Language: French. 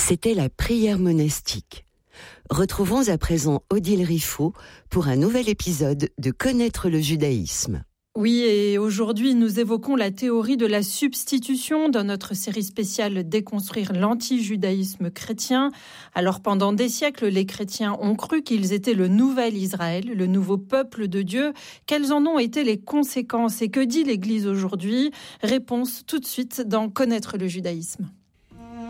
C'était la prière monastique. Retrouvons à présent Odile Riffaut pour un nouvel épisode de Connaître le judaïsme. Oui, et aujourd'hui, nous évoquons la théorie de la substitution dans notre série spéciale Déconstruire l'anti-judaïsme chrétien. Alors, pendant des siècles, les chrétiens ont cru qu'ils étaient le nouvel Israël, le nouveau peuple de Dieu. Quelles en ont été les conséquences et que dit l'Église aujourd'hui ? Réponse tout de suite dans Connaître le judaïsme.